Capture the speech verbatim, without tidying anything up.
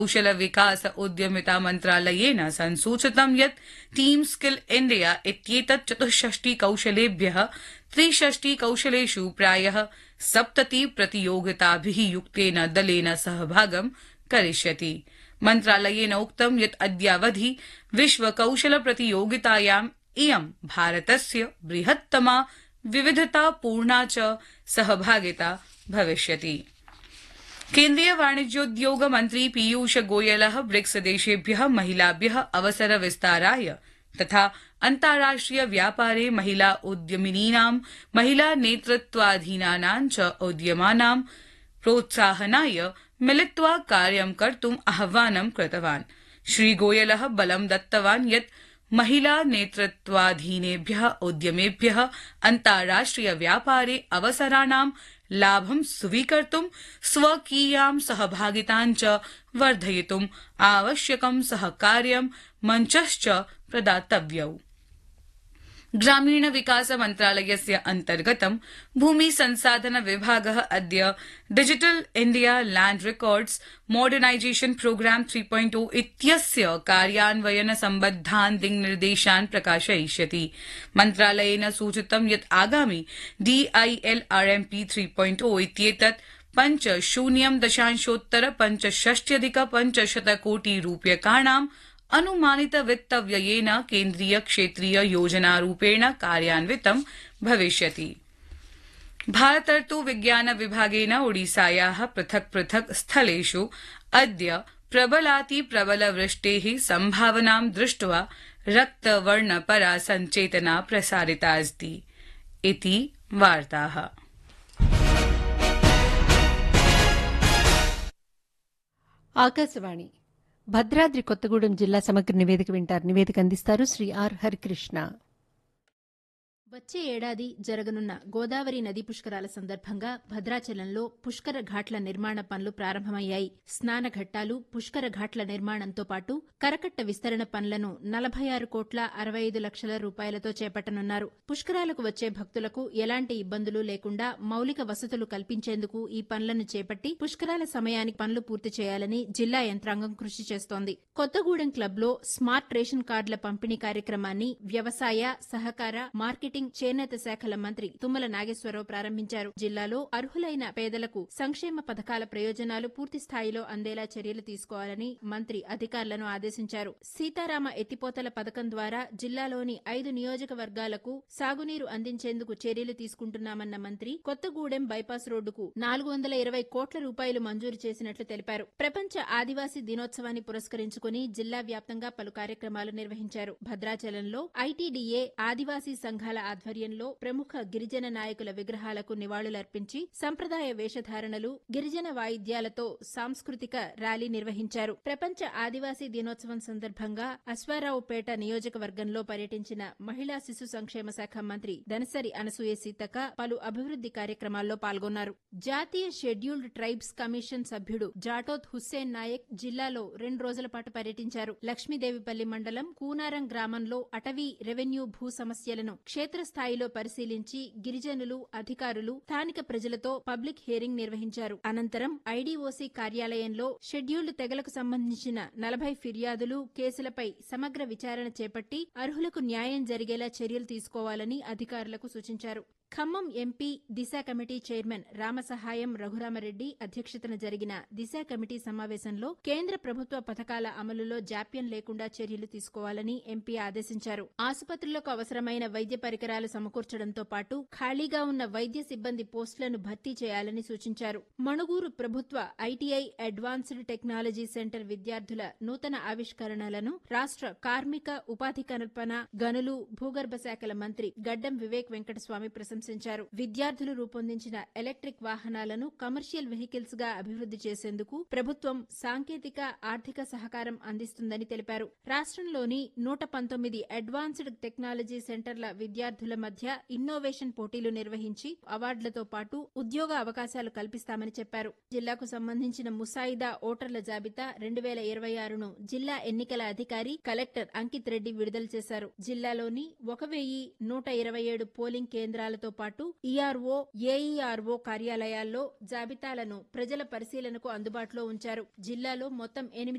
कौशल विकास उद्यमिता मन्त्रालयेन संसूचितं यत् टीम स्किल इण्डिया इत्येतत् चतुष्षष्टि कौशलेभ्यः त्रिषष्टि कौशलेषु प्रायः सप्तति प्रतियोगिताभिः युक्तेन दलेन सहभागं करिष्यति। मन्त्रालयेन उक्तं यत् अद्यावधि विश्व कौशल प्रतियोगितायाम् इयं भारतस्य बृहत्तमा विविधतापूर्णा च सहभागिता भविष्यति। केन्द्रीय वाणिज्योद्योग मन्त्री पीयूष गोयलः ब्रिक्स देशेभ्यः महिलाभ्यः अवसर विस्ताराय तथा अन्ताराष्ट्रिय व्यापारे महिला उद्यमिनीनां महिला नेतृत्वाधीनानां च उद्यमानां प्रोत्साहनाय मिलित्वा कार्यं कर्तुम् आह्वानं कृतवान्। श्रीगोयलः बलं दत्तवान् यत् महिला नेतृत्वाधीनेभ्यः उद्यमेभ्यः अन्ताराष्ट्रिय व्यापारे अवसराणां लाभं स्वीकर्तुं स्वकीयां सहभागितां च वर्धयितुम् आवश्यकं सहकार्यं मञ्चश्च प्रदातव्यौ। ग्रामीण विकास मन्त्रालयस्य अन्तर्गतं भूमि संसाधन विभागः अद्य digital India land records modernisation programme three point ओ इत्यस्य कार्यान्वयन सम्बद्धान् दिङ्निर्देशान् प्रकाशयिष्यति। मन्त्रालयेन सूचितं यत् आगामि डीआईएलआरएमपी थ्री पॉइंट ओ इत्येतत् पञ्च शून्यं दशांशोत्तर पञ्चषष्ट्यधिक पञ्चशत कोटि रूप्यकाणां अनुमानित वित्तव्ययेन केन्द्रीय क्षेत्रीय योजनारूपेण कार्यान्वितं भविष्यति। भारतर्तु विज्ञान विभागेन ओडिसायाः पृथक् पृथक् स्थलेषु अद्य प्रबलाति प्रबलवृष्टेः सम्भावनां दृष्ट्वा रक्तवर्णपरा सञ्चेतना प्रसारिता अस्ति। इति वार्ताः। ఆకాశవాణి భద్రాద్రి కొత్తగూడెం జిల్లా సమగ్ర నివేదిక వింటారు. నివేదిక అందిస్తారు శ్రీ ఆర్ హరికృష్ణ. వచ్చే ఏడాది జరగనున్న గోదావరి నదీ పుష్కరాల సందర్భంగా భద్రాచలంలో పుష్కర ఘాట్ల నిర్మాణ పనులు ప్రారంభమయ్యాయి. స్నాన ఘట్టాలు, పుష్కర ఘాట్ల నిర్మాణంతో పాటు కరకట్ట విస్తరణ పనులను నలభై ఆరు కోట్ల అరవై ఐదు లక్షల రూపాయలతో చేపట్టనున్నారు. పుష్కరాలకు వచ్చే భక్తులకు ఎలాంటి ఇబ్బందులు లేకుండా మౌలిక వసతులు కల్పించేందుకు ఈ పనులను చేపట్టి పుష్కరాల సమయానికి పనులు పూర్తి చేయాలని జిల్లా యంత్రాంగం కృషి చేస్తోంది. కొత్తగూడెం క్లబ్లో స్మార్ట్ రేషన్ కార్డుల పంపిణీ కార్యక్రమాన్ని వ్యవసాయ, సహకార, మార్కెటింగ్, చేనేత శాఖల మంత్రి తుమ్మల నాగేశ్వరరావు ప్రారంభించారు. జిల్లాలో అర్హులైన పేదలకు సంక్షేమ పథకాల ప్రయోజనాలు పూర్తి స్థాయిలో అందేలా చర్యలు తీసుకోవాలని మంత్రి అధికారులను ఆదేశించారు. సీతారామ ఎత్తిపోతల పథకం ద్వారా జిల్లాలోని ఐదు నియోజకవర్గాలకు సాగునీరు అందించేందుకు చర్యలు తీసుకుంటున్నామన్న మంత్రి కొత్తగూడెం బైపాస్ రోడ్డుకు నాలుగు వందల ఇరవై కోట్ల రూపాయలు మంజూరు చేసినట్లు తెలిపారు. ప్రపంచ ఆదివాసీ దినోత్సవాన్ని పురస్కరించుకుని జిల్లా వ్యాప్తంగా పలు కార్యక్రమాలు నిర్వహించారు. భద్రాచలంలో ఐటీడీఏ ఆదివాసీ సంఘాల ఆధ్వర్యంలో ప్రముఖ గిరిజన నాయకుల విగ్రహాలకు నివాళులర్పించి సంప్రదాయ వేషధారణలు, గిరిజన వాయిద్యాలతో సాంస్కృతిక ర్యాలీ నిర్వహించారు. ప్రపంచ ఆదివాసీ దినోత్సవం సందర్భంగా అశ్వారావుపేట నియోజకవర్గంలో పర్యటించిన మహిళా శిశు సంక్షేమ శాఖ మంత్రి దనసరి అనసూయ సీతక్క పలు అభివృద్ది కార్యక్రమాల్లో పాల్గొన్నారు. జాతీయ షెడ్యూల్డ్ ట్రైబ్స్ కమిషన్ సభ్యుడు జాటోత్ హుస్సేన్ నాయక్ జిల్లాలో రెండు రోజుల పాటు పర్యటించారు. లక్ష్మీదేవిపల్లి మండలం కూనారం గ్రామంలో అటవీ, రెవెన్యూ భూ సమస్యలను క్షేత్రస్థాయిలో పరిశీలించి గిరిజనులు, అధికారులు, స్థానిక ప్రజలతో పబ్లిక్ హియరింగ్ నిర్వహించారు. అనంతరం ఐడీఓసీ కార్యాలయంలో షెడ్యూల్డ్ తెగలకు సంబంధించిన నలభై ఫిర్యాదులు, కేసులపై సమగ్ర విచారణ చేపట్టి అర్హులకు న్యాయం జరిగేలా చర్యలు తీసుకోవాలని అధికారులకు సూచించారు. ఖమ్మం ఎంపీ దిశ కమిటీ చైర్మన్ రామసహాయం రఘురామరెడ్డి అధ్యక్షతన జరిగిన దిశ కమిటీ సమావేశంలో కేంద్ర ప్రభుత్వ పథకాల అమలులో జాప్యం లేకుండా చర్యలు తీసుకోవాలని ఎంపీ ఆదేశించారు. ఆసుపత్రులకు అవసరమైన వైద్య పరికరాలు సమకూర్చడంతో పాటు ఖాళీగా ఉన్న వైద్య సిబ్బంది పోస్టులను భర్తీ చేయాలని సూచించారు. మణుగూరు ప్రభుత్వ ఐటీఐ అడ్వాన్స్డ్ టెక్నాలజీ సెంటర్ విద్యార్థుల నూతన ఆవిష్కరణలను రాష్ట్ర కార్మిక, ఉపాధి కల్పన, గనులు, భూగర్భ శాఖల మంత్రి గడ్డం వివేక్ వెంకటస్వామి ప్రశంసించారు. విద్యార్థులు రూపొందించిన ఎలక్ట్రిక్ వాహనాలను కమర్షియల్ వెహికల్స్ గా అభివృద్ది చేసేందుకు ప్రభుత్వం సాంకేతిక, ఆర్థిక సహకారం అందిస్తుందని తెలిపారు. రాష్ట్రంలోని నూట పంతొమ్మిది అడ్వాన్స్డ్ టెక్నాలజీ సెంటర్ల విద్యార్థుల మధ్య ఇన్నోవేషన్ పోటీలు నిర్వహించి అవార్డులతో పాటు ఉద్యోగ అవకాశాలు కల్పిస్తామని చెప్పారు. జిల్లాకు సంబంధించిన ముసాయిదా ఓటర్ల జాబితా రెండు వేల ఇరవై ఆరును జిల్లా ఎన్నికల అధికారి కలెక్టర్ అంకిత్ రెడ్డి విడుదల చేశారు. జిల్లాలోని ఒక వెయ్యి నూట ఇరవై ఏడు పోలింగ్ కేంద్రాలతో పాటు ఈఆర్ఓ ఏఈఆర్ఓ కార్యాలయాల్లో జాబితాలను ప్రజల పరిశీలనకు అందుబాటులో ఉంచారు. జిల్లాలో మొత్తం ఎనిమిది